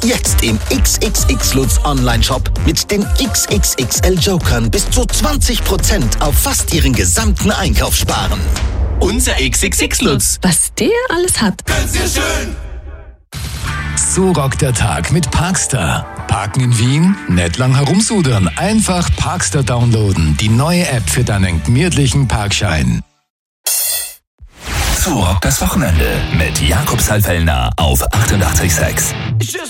Jetzt im XXX Lutz Online-Shop mit den XXXL Jokern bis zu 20% auf fast Ihren gesamten Einkauf sparen. Unser XXX Lutz. Was der alles hat. Ganz sehr schön. So rockt der Tag mit Parkstar. Parken in Wien? Nicht lang herumsudern. Einfach Parkstar downloaden. Die neue App für deinen gemütlichen Parkschein. So rockt das Wochenende mit Jakob Salfellner auf 88,6.